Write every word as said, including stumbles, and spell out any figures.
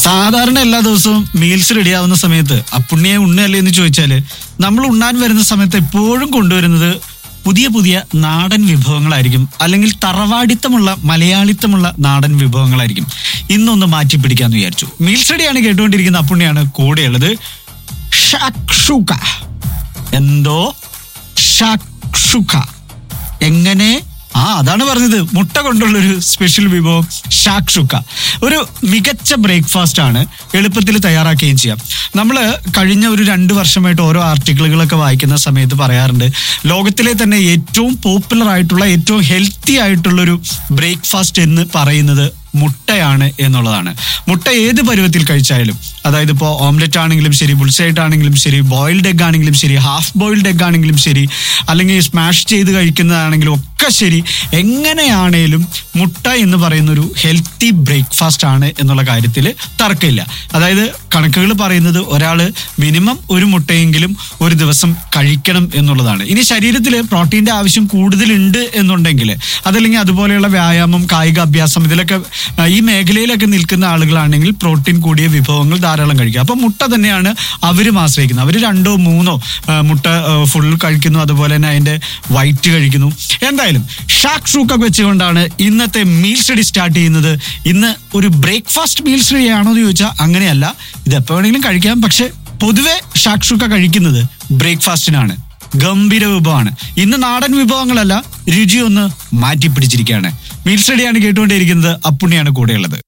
സാധാരണ എല്ലാ ദിവസവും മീൽസ് റെഡിയാവുന്ന സമയത്ത് അപ്പുണ്ണിയെ ഉണ്ണല്ലേ എന്ന് ചോദിച്ചാല് നമ്മൾ ഉണ്ണാൻ വരുന്ന സമയത്ത് എപ്പോഴും കൊണ്ടുവരുന്നത് പുതിയ പുതിയ നാടൻ വിഭവങ്ങളായിരിക്കും, അല്ലെങ്കിൽ തറവാടിത്തമുള്ള മലയാളിത്തമുള്ള നാടൻ വിഭവങ്ങളായിരിക്കും. ഇന്നൊന്ന് മാറ്റി പിടിക്കാന്ന് വിചാരിച്ചു. മീൽസ് റെഡിയാണ് കേട്ടുകൊണ്ടിരിക്കുന്ന അപ്പുണ്ണിയാണ് കൂടെയുള്ളത്. ഷാക്ഷുക. എന്തോ ഷാക്ഷുക എങ്ങനെ? ആ അതാണ് പറഞ്ഞത്, മുട്ട കൊണ്ടുള്ളൊരു സ്പെഷ്യൽ വിഭവം ഷാക്ഷുക്ക. ഒരു മികച്ച ബ്രേക്ക്ഫാസ്റ്റ് ആണ്, എളുപ്പത്തിൽ തയ്യാറാക്കുകയും ചെയ്യാം. നമ്മൾ കഴിഞ്ഞ ഒരു രണ്ട് വർഷമായിട്ട് ഓരോ ആർട്ടിക്കിളുകളൊക്കെ വായിക്കുന്ന സമയത്ത് പറയാറുണ്ട്, ലോകത്തിലെ തന്നെ ഏറ്റവും പോപ്പുലർ ആയിട്ടുള്ള ഏറ്റവും ഹെൽത്തി ആയിട്ടുള്ളൊരു ബ്രേക്ക്ഫാസ്റ്റ് എന്ന് പറയുന്നത് മുട്ടയാണ് എന്നുള്ളതാണ്. മുട്ട ഏത് പരുവത്തിൽ കഴിച്ചാലും, അതായത് ഇപ്പോൾ ഓംലെറ്റ് ആണെങ്കിലും ശരി, ബുൾസൈറ്റ് ആണെങ്കിലും ശരി, ബോയിൽഡ് എഗ് ആണെങ്കിലും ശരി, ഹാഫ് ബോയിൽഡ് എഗ് ആണെങ്കിലും ശരി, അല്ലെങ്കിൽ സ്മാഷ് ചെയ്ത് കഴിക്കുന്നതാണെങ്കിലും ഒക്കെ ശരി, എങ്ങനെയാണേലും മുട്ട എന്ന് പറയുന്ന ഒരു ഹെൽത്തി ബ്രേക്ക്ഫാസ്റ്റ് ആണ് എന്നുള്ള കാര്യത്തിൽ തർക്കമില്ല. അതായത് കണക്കുകൾ പറയുന്നത് ഒരാൾ മിനിമം ഒരു മുട്ടയെങ്കിലും ഒരു ദിവസം കഴിക്കണം എന്നുള്ളതാണ്. ഇനി ശരീരത്തിൽ പ്രോട്ടീൻ്റെ ആവശ്യം കൂടുതലുണ്ട് എന്നുണ്ടെങ്കിൽ, അതല്ലെങ്കിൽ അതുപോലെയുള്ള വ്യായാമം, കായിക അഭ്യാസം, ഇതിലൊക്കെ ഈ മേഖലയിലൊക്കെ നിൽക്കുന്ന ആളുകളാണെങ്കിൽ പ്രോട്ടീൻ കൂടിയ വിഭവങ്ങൾ ധാരാളം കഴിക്കുക. അപ്പം മുട്ട തന്നെയാണ് അവരും ആശ്രയിക്കുന്നത്. അവർ രണ്ടോ മൂന്നോ മുട്ട ഫുൾ കഴിക്കുന്നു, അതുപോലെ തന്നെ അതിൻ്റെ വൈറ്റ് കഴിക്കുന്നു. എന്തായാലും ഷാക്ഷുക്ക വെച്ചുകൊണ്ടാണ് ഇന്നത്തെ മീൽ സ്റ്റഡി സ്റ്റാർട്ട് ചെയ്യുന്നത്. ഇന്ന് ഒരു ബ്രേക്ക്ഫാസ്റ്റ് മീൽ സ്റ്റഡി ആണോ എന്ന് ചോദിച്ചാൽ അങ്ങനെയല്ല, ഇത് എപ്പോൾ വേണമെങ്കിലും കഴിക്കാം. പക്ഷെ പൊതുവെ ഷാക്ഷുക്ക കഴിക്കുന്നത് ബ്രേക്ക്ഫാസ്റ്റിനാണ്. ഗംഭീര വിഭവമാണ്. ഇന്ന് നാടൻ വിഭവങ്ങളല്ല, രുചി ഒന്ന് മാറ്റി പിടിച്ചിരിക്കുകയാണ്. മീൽ സ്റ്റഡിയാണ് കേട്ടുകൊണ്ടിരിക്കുന്നത്. അപ്പുണ്ണിയാണ് കൂടെയുള്ളത്.